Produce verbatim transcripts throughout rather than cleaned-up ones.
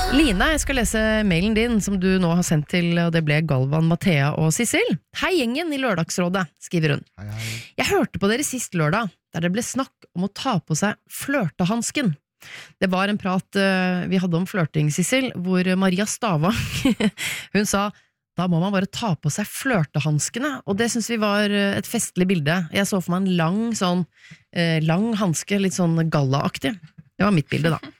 Line, jeg skal lese mailen din som du nå har sendt til, og det ble Galvan, Mathea og Sissel. Hei gjengen i Lørdagsrådet, skriver hun. Hei, hei. Jeg hørte på dere sist lørdag, der det ble snakk om å ta på seg flørtehansken. Det var en prat uh, vi hadde om flørting, Sissel, hvor Maria Stava, hun sa, da må man bare ta på seg flørtehanskene, og det synes vi var uh, et festlig bilde. Jeg så for meg en lang, sånn, uh, lang hanske, litt sånn gallaaktig. Det var mitt bilde da.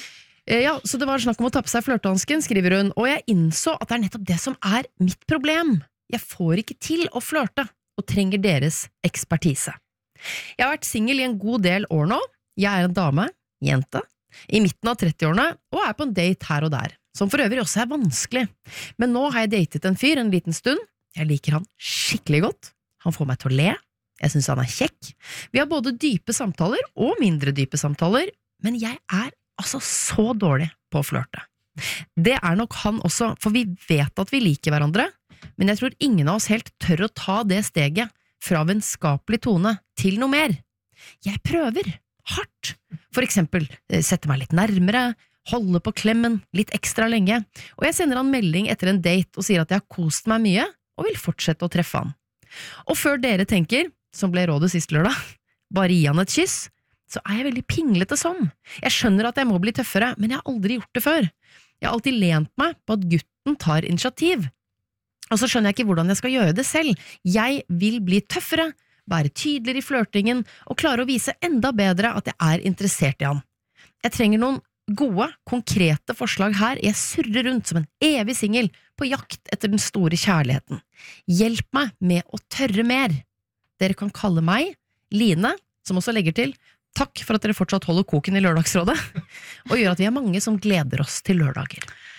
Ja, så det var snakk om å ta på seg flørtehansken, skriver hun, og jeg innså at det er nettopp det som er mitt problem. Jeg får ikke til å flørte, og trenger deres ekspertise. Jeg har vært single i en god del år nå. Jeg er en dame, jente, i midten av trettiårene, og er på en date her og der, som for øvrig også er vanskelig. Men nå har jeg datet en fyr en liten stund. Jeg liker han skikkelig godt. Han får meg til å le. Jeg synes han er kjekk. Vi har både dype samtaler og mindre dype samtaler, men jeg er altså så dårlig på å flørte. Det er nok han også, for vi vet at vi liker hverandre, men jeg tror ingen av oss helt tør å ta det steget fra vennskapelig tone til noe mer. Jeg prøver, hardt. For eksempel, sette meg litt nærmere, holde på klemmen litt ekstra lenge, og jeg sender han melding etter en date og sier at jeg har kost meg mye, og vil fortsette å treffe han. Og før dere tenker, som ble rådet sist lørdag, bare gi han et kyss, så er jeg veldig pinglete sånn. Jeg skjønner at jeg må bli tøffere, men jeg har aldri gjort det før. Jeg har alltid lent meg på at gutten tar initiativ. Og så skjønner jeg ikke hvordan jeg skal gjøre det selv. Jeg vil bli tøffere, være tydeligere i flørtingen, og klare å vise enda bedre at jeg er interessert i han. Jeg trenger noen gode, konkrete forslag her. Jeg surrer rundt som en evig singel på jakt etter den store kjærligheten. Hjelp meg med å tørre mer. Dere kan kalle meg Line, som også legger til takk for at dere fortsatt holder koken i Lørdagsrådet, og gjør at vi er mange som gleder oss til lørdager.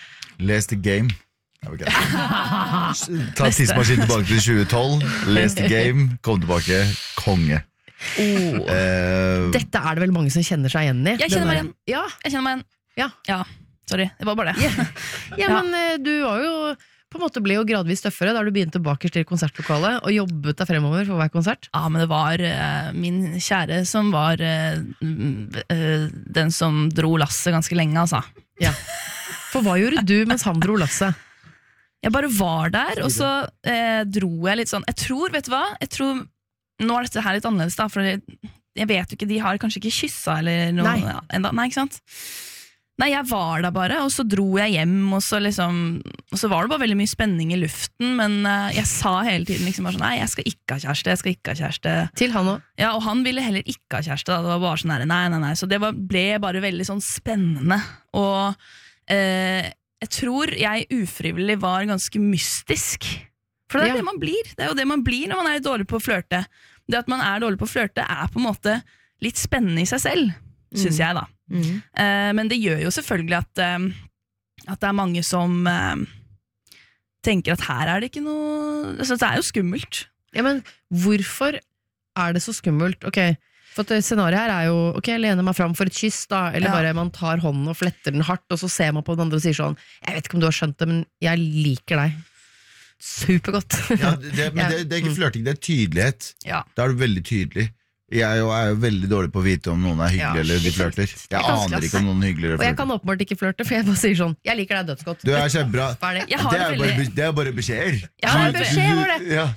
Les the game. Okay. Ta tidsmaskinen tilbake til tjue tolv, les the game, kom tilbake, konge. Oh. Uh, Dette er det vel mange som kjenner seg igjen i. Jeg kjenner meg igjen. Ja. Jeg kjenner meg igjen. Ja. Ja, sorry, det var bare det. Ja, ja, men uh, du var jo på en måte ble jo gradvis tøffere da du begynte bakerst til konsertlokalet og jobbet deg fremover for hver konsert. Ja, men det var uh, min kjære som var uh, uh, den som dro lasset ganske lenge, altså. Ja. For hva gjorde du mens han dro lasset? Jeg bare var der, og så uh, dro jeg litt sånn. Jeg tror, vet du hva? Jeg tror, nå er dette her litt annerledes da, for jeg, jeg vet jo ikke, de har kanskje ikke kyssa eller noe. Nei. Ja, enda, nei, ikke sant? Nei, jeg var der bare, og så dro jeg hjem, og så, liksom, og så var det bare veldig mye spenning i luften, men uh, jeg sa hele tiden liksom bare sånn, nei, jeg skal ikke ha kjæreste, jeg skal ikke ha kjæreste. Til han også? Ja, og han ville heller ikke ha kjæreste, da. Det var bare sånn her, nei, nei, nei, så det var, ble bare veldig sånn spennende, og uh, jeg tror jeg ufrivillig var ganske mystisk, for det er ja. det man blir, det er jo det man blir når man er dårlig på å flørte. Det at man er dårlig på å flørte er på en måte litt spennende i seg selv, synes mm. jeg da. Mm. Uh, men det gjør jo selvfølgelig at, uh, at det er mange som uh, tenker at her er det ikke noe, altså, det er jo skummelt. Ja, men hvorfor er det så skummelt? Ok, for at scenariet her er jo, ok, jeg lener meg fram for et kyss da, eller ja. bare man tar hånden og fletter den hardt, og så ser man på den andre og sier sånn, jeg vet ikke om du har skjønt det, men jeg liker deg supergodt. Ja, det, men det, det er ikke flørting, det er tydelighet. Ja. Da er du veldig tydelig. Jeg er jo, er jo veldig dårlig på å vite om noen er hyggelig ja, eller de flørter. Jeg, jeg aner ikke om noen er hyggelig eller flørter. Og jeg kan åpenbart ikke flørte, for jeg bare sier sånn, jeg liker deg dødsgodt. Du er kjempebra. Det, det, er bare, det er bare beskjeder. Ja, det er beskjed var det. Ja.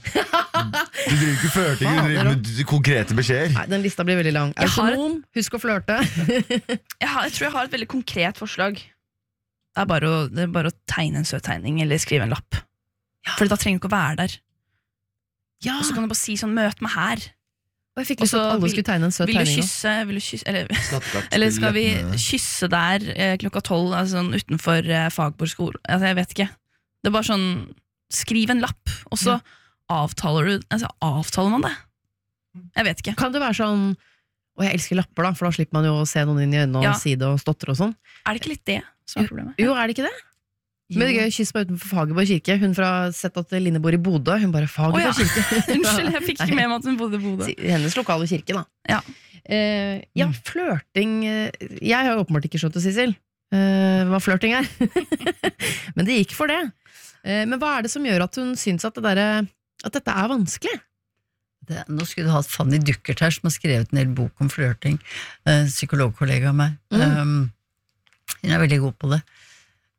Du driver ikke flørting, du driver med konkrete beskjeder. Nei, den lista blir veldig lang. Er det noen? Husk å flørte. jeg, har, jeg tror jeg har et veldig konkret forslag. Det er bare å, det er bare å tegne en søt tegning, eller skrive en lapp. Ja. For da trenger du ikke å være der. Ja. Og så kan du bare si sånn, møt meg her. Og jeg fikk lyst til at alle skulle tegne en søt vil du tegning. kysse, vil du kysse, eller, eller skal vi kysse der eh, klokka tolv, altså, sånn, utenfor eh, Fagborg-skole? Altså, jeg vet ikke. Det er bare sånn, skriv en lapp, og så ja. avtaler du, altså, avtaler man det? Jeg vet ikke. Kan det være sånn, og jeg elsker lapper da, for da slipper man jo å se noen inn i øynene og ja. si det og stotter og sånn. Er det ikke litt det som er problemet? Jo, er det ikke det? Men det er gøy, kyss meg utenfor Fagerborg kirke. Hun fra sett at Line bor i Bodø. Hun bare, Fagerborg oh, ja. kirke. Unnskyld, jeg fikk ikke med meg at hun bodde i Bodø. Hennes lokale kirke da. Ja, uh, ja flørting. Jeg har jo åpenbart ikke skjønt det, Sissel. Uh, hva flørting er. Men det gikk for det. Uh, men hva er det som gjør at hun syns at, det der, at dette er vanskelig? Det, nå skulle du ha Fanny Duckert her, som har skrevet en hel bok om flørting. Uh, psykologkollega av meg. Mm. Um, hun er veldig god på det.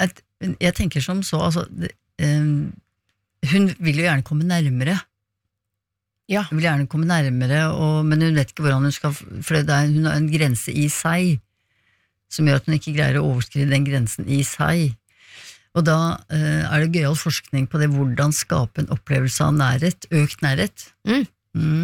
at, jeg tenker som så, altså, det, um, hun vil jo gjerne komme nærmere. Ja. Hun vil gjerne komme nærmere, og, men hun vet ikke hvordan hun skal, for det er, hun har en grense i seg, som gjør at hun ikke greier å overskride den grensen i seg. Og da uh, er det gøyal forskning på det, hvordan skape en opplevelse av nærhet, økt nærhet. Mm. Mm.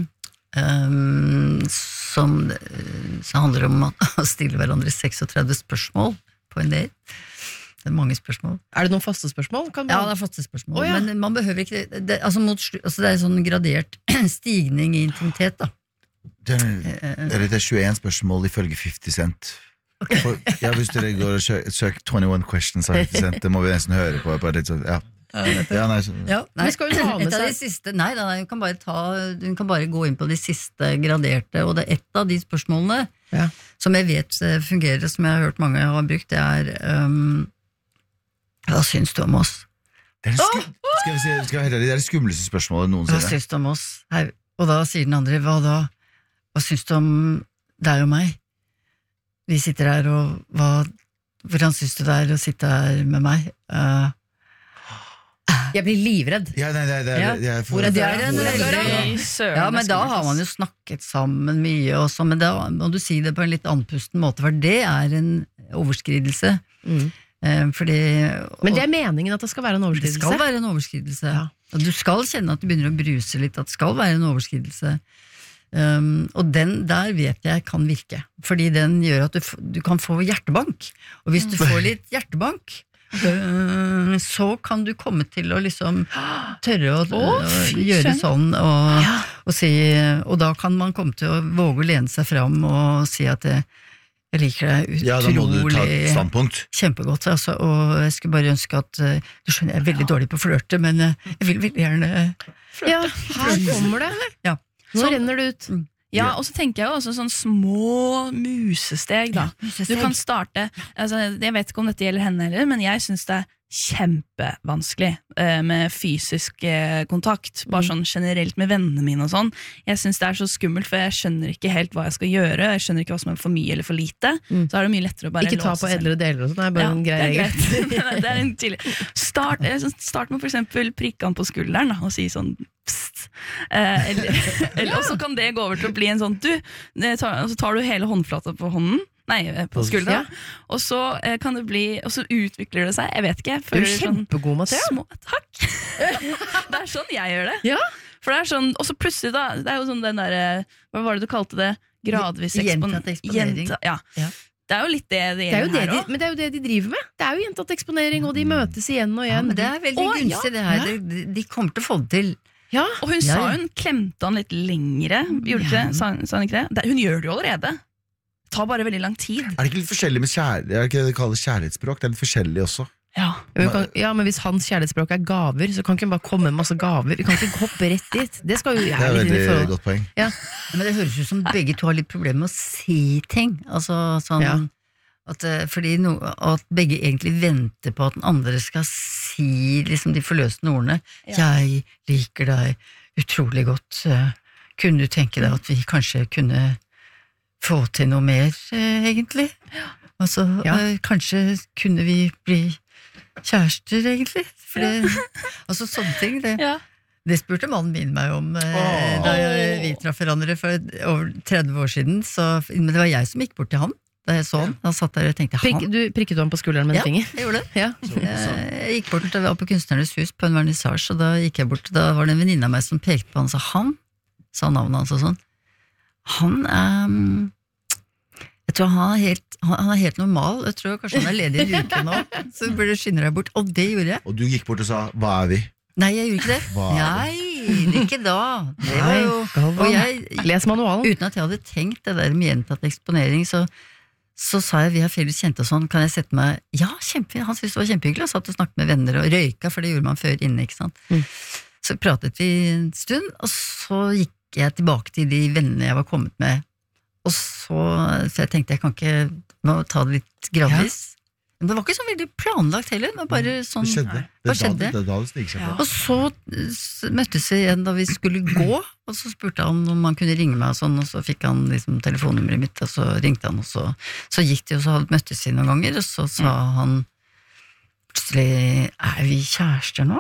Um, som, som handler om å stille hverandre seksogtredve spørsmål på en del. Det er mange spørsmål. Er det noen faste spørsmål? Kan man... Ja, det er faste spørsmål, oh, ja. men man behøver ikke det, det, altså, mot, altså, det er sånn gradert stigning i intimitet da. Det er, er det tjueen spørsmål ifølge fifty cent. Okay. For, ja, hvis dere går og søker søk twenty-one questions av fifty cent, det må vi nesten høre på, på litt, så, ja. Ja, nei, så, ja, nei. Vi skal jo ha med et av de seg siste, nei, nei, hun kan bare ta, hun kan bare gå inn på de siste graderte, og det er et av de spørsmålene ja. som jeg vet fungerer, som jeg har hørt mange har brukt, det er um, hva syns du om oss? Det er det, skum, skal vi si, skal vi, det er det skumleste spørsmålet noen Hva sier. syns du om oss? Hei. Og da sier den andre, hva da? Hva syns du om deg og meg? Vi sitter her, og hva, hvordan syns du det er å sitte her med meg? Uh, Jeg blir livredd. Ja, nei, nei, det er, Ja. jeg er for, Hvor er det det? er en Hvor er det? veldig- Fy søren, Ja, det men er da skummelt, har man ass. jo snakket sammen mye også, men da må du si det på en litt andpusten måte, for det er en overskridelse. Mm. Eh, fordi, Men det er meningen at det skal være en det overskridelse. skal være en overskridelse. Ja. Og du skal kjenne at du begynner å bruse litt, at det skal være en overskridelse. Um, og den der vet jeg kan virke, fordi den gjør at du, f- du kan få hjertebank. Og hvis du får litt hjertebank, øh, så kan du komme til å liksom tørre å, Å, å fy gjøre søren. sånn, og, og, si, og da kan man komme til å våge å lene seg fram og si at jeg, jeg liker deg ja, da må du ta utrolig et standpunkt. kjempegodt, altså, og jeg skulle bare ønske at uh, du skjønner, jeg er veldig dårlig på å flørte, men uh, jeg vil veldig gjerne Ja, her kommer det. Ja. Nå Sånn- renner det ut. Ja, og så tenker jeg jo også sånn små musesteg, da. Du kan starte, altså, jeg vet ikke om dette gjelder henne heller, men jeg synes det er kjempevanskelig eh, med fysisk eh, kontakt, bare sånn generelt med vennene mine og sånn. Jeg synes det er så skummelt, for jeg skjønner ikke helt hva jeg skal gjøre, jeg skjønner ikke hva som er for mye eller for lite, Mm. så er det mye lettere å bare Ikke ta låse på seg. edlere deler og sånn, det er bare Ja, en grei det er regel. greit. Det er en tidlig. Start, eller sånn, start med for eksempel prikke han på skulderen da, og si sånn pst. Eh, eller, eller, og så kan det gå over til å bli en sånn du, det tar, og så tar du hele håndflata på hånden, nei, på skulderen, og så eh, kan det bli, og så utvikler det seg, jeg vet ikke. jeg Du er føler sånn kjempegod, Mathea. små, takk. Det er sånn jeg gjør det. Ja. For det er sånn, og så plutselig da, det er jo sånn den der, hva var det du kalte det? Gradvis ekspon- Gjentatt eksponering. Gjenta- ja. Ja. Det er jo litt det det Det er jo gjelder det her de, også. men det er jo det de driver med. Det er jo gjentatt eksponering, og de møtes igjen og Ja, igjen. men det er veldig Å, gunstig ja. det her, Ja. de, de kommer til å få det til. Ja, Og hun Ja, sa ja. hun klemte han litt lengre, gjorde ikke Ja. det? Sa, sa hun ikke det? det? Hun gjør det jo allerede. Det tar bare veldig lang tid. Er det ikke litt forskjellig med kjær... Er det ikke det det kalles kjærlighetsspråk? Det er litt forskjellig også. Ja. men, vi kan, ja, men hvis hans kjærlighetsspråk er gaver, så kan ikke hun bare komme med masse gaver. Vi kan ikke hoppe rett dit. Det skal jo jeg Det er litt inn i veldig forhold. godt poeng. Ja. Men det høres ut som begge to har litt problemer med å si ting. Altså sånn Ja. at, eh, fordi no, at begge egentlig venter på at den andre skal si liksom de forløsende ordene. Ja. Jeg liker deg utrolig godt. Eh, Kunne du tenke deg at vi kanskje kunne få til noe mer, eh, egentlig? Altså, Ja. eh, kanskje kunne vi bli kjærester, egentlig? For det, altså sånne ting, det, Ja. det spurte mannen min meg om eh, Åh. da jeg, vi traff hverandre for over tretti år siden, så, men det var jeg som gikk bort til han da jeg så han. Han satt der og tenkte, Prikk, han? du prikket du ham på skulderen med en Ja, finger? jeg gjorde det. Ja. Jeg gikk bort, da vi var på Kunstnernes hus på en vernissasje, og da gikk jeg bort, da var det en venninne av meg som pekte på han og sa, han, sa navnet hans og sånn, han er, mm, jeg tror han er helt, han han er helt normal, jeg tror kanskje han er ledig i en uke nå, så burde du skynde deg bort, og det gjorde jeg. Og du gikk bort og sa 'hva er vi'? Nei, jeg gjorde ikke det. Hva er det? Nei, ikke da. Det var Nei, jo, Galvan. og jeg, Les manualen. uten at jeg hadde tenkt det der med gjentatt eksponering, så, så sa jeg, vi har felles kjente og sånn, kan jeg sette meg, ja, kjempefint, han syntes det var kjempehyggelig, og satt og snakket med venner og røyka, for det gjorde man før inne, ikke sant. Mm. Så pratet vi en stund, og så gikk jeg tilbake til de vennene jeg var kommet med, og så, så jeg tenkte, jeg kan ikke, må ta det litt gradvis. Men det var ikke så veldig planlagt heller, det var bare sånn. Det skjedde. Det Hva er da- skjedde? Det er da det sniker seg Ja. på. Og så s- møttes vi igjen da vi skulle gå, og så spurte han om han kunne ringe meg og sånn, og så fikk han liksom telefonnummeret mitt, og så ringte han, og så, så gikk de, og så hadde møttes vi noen ganger, og så sa han, plutselig er vi kjærester nå?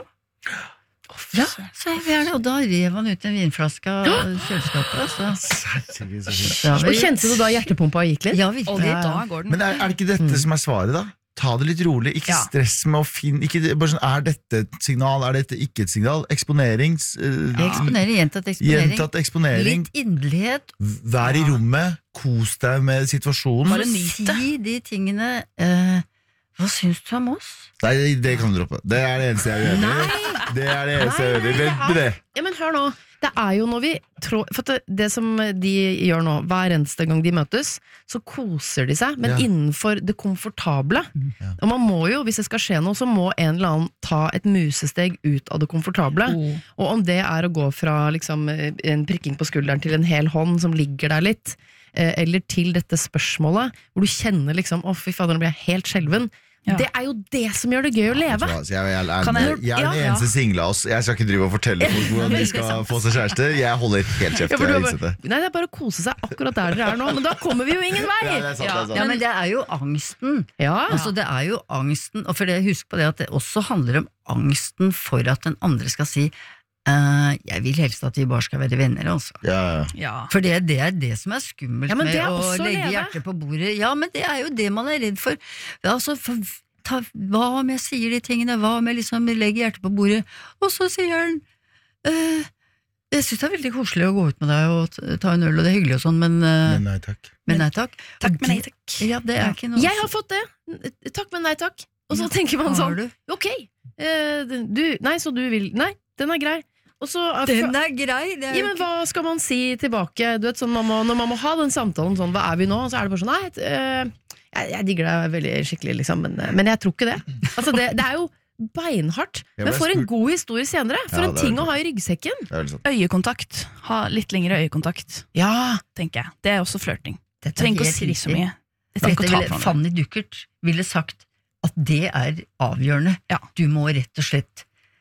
Ja, så er vi er det, og da rev han ut en vinflaske av kjøleskapet. Så. Herregud, så fint. Da Og vi- kjente du da hjertepumpa gikk litt? Ja, Og virkelig. da går den. Men er, er det ikke dette som er svaret, da? Ta det litt rolig, ikke Ja. stress med å finne ikke, det- bare sånn, Er dette et signal, er dette ikke et signal? Eksponering, eh, Eksponering, gjentatt eksponering. gjentatt eksponering. Litt inderlighet. Vær i rommet, kos deg med situasjonen. Bare Så nyt det. si de tingene eh, Hva syns du om oss? Nei, det kan du droppe. Det er det eneste jeg gjør. Nei. Det er det eneste jeg gjør. Vent med det. Ja, men hør nå. Det er jo når vi trå, For det, det som de gjør nå, hver eneste gang de møtes, så koser de seg, men Ja. innenfor det komfortable. Ja. Og man må jo, hvis det skal skje noe, så må en eller annen ta et musesteg ut av det komfortable. Oh. Og om det er å gå fra liksom, en prikking på skulderen til en hel hånd som ligger der litt, eh, eller til dette spørsmålet, hvor du kjenner liksom, å fy fader, nå blir jeg helt skjelven. Ja. Det er jo det som gjør det gøy å leve. Altså, jeg, jeg, jeg, Kan jeg, jeg- jeg er den Ja, ja. eneste single av oss. Jeg skal ikke drive og fortelle folk hvordan de skal få seg kjæreste. Jeg holder helt kjeft. Ja, for Jeg du har er innsett bare, det. nei, det er bare å kose seg akkurat der dere er nå, men da kommer vi jo ingen vei! Ja, det er sant, det er sant. Ja, men det er jo angsten. Ja, Altså, det er jo angsten, og for det, husk på det at det også handler om angsten for at den andre skal si eh, jeg vil helst at vi bare skal være venner, altså. Ja, ja. Ja. For det, det er det som er skummelt Ja, men med det er å også å legge leve. hjertet på bordet. Ja, men det er jo det man er redd for. Altså, for ta, hva om jeg sier de tingene, hva om jeg liksom legger hjertet på bordet, og så sier han eh, jeg synes det er veldig koselig å gå ut med deg og t- ta en øl, og det er hyggelig og sånn, men, eh, Men nei takk. men nei takk. Takk, Og men nei det- takk. Ja, det er ikke noe jeg har fått det! Takk, men nei takk. Og så Ja, tenker man har sånn, du? ok, eh, du, nei, så du vil, nei, den er grei. Og så, Den er grei, det er ja, jo men ikke hva skal man si tilbake? Du vet, sånn, man må, når man må ha den samtalen, sånn, hva er vi nå? Så er det bare sånn, nei, et, eh, jeg, jeg digger deg veldig skikkelig, liksom, men, eh, men jeg tror ikke det. Altså, det, det er jo beinhardt, Jeg men ble for en spurt- god historie senere. For Ja, en det er ting det. å ha i ryggsekken. Det er vel sånn. Øyekontakt. Ha litt lengre øyekontakt, Ja, tenker jeg. Det er også flørting. Dette er Trenger ikke å helt si så riktig. mye. Jeg trenger Dette ikke å ta ville, fra hverandre. Fanny Duckert ville sagt at det er avgjørende. Ja. Du må rett og slett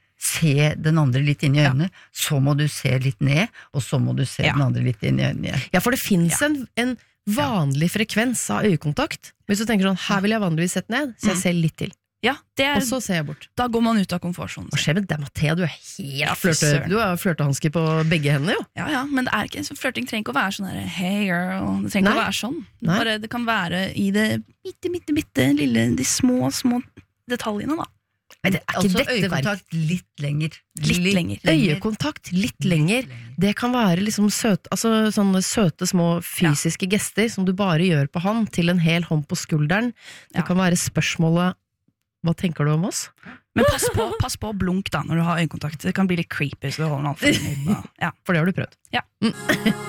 se den andre litt inn i Ja. øynene, så må du se litt ned, og så må du se Ja. den andre litt inn i øynene igjen. ja for det finnes Ja. en, en vanlig frekvens av øyekontakt. Hvis du tenker sånn, her vil jeg vanligvis sette ned, så jeg Mm. ser litt til. Ja, det Og er, så ser jeg bort. da går man ut av komfortsonen. Hva skjer med deg, Mathea? Du er Ja, helt fy flørte, søren. du har flørtehansker på begge hendene, jo. Ja, ja, men det er ikke, så flørting trenger ikke å være sånn der, hey girl, det trenger ikke Nei. å være sånn. Nei. Bare, det kan være i det bitte, bitte, bitte lille, de små, små detaljene da. Men det er ikke Altså dette verk. øyekontakt litt lenger. Litt lenger. Øyekontakt litt lenger. Det kan være liksom søt, altså sånne søte små fysiske gester som du bare gjør på han, til en hel hånd på skulderen. Det Ja. kan være spørsmålet, hva tenker du om oss? Men pass på, pass på å blunk da, når du har øyekontakt. Det kan bli litt creepy, så du holder den alt for lenge. Ja. For det har du prøvd. Ja.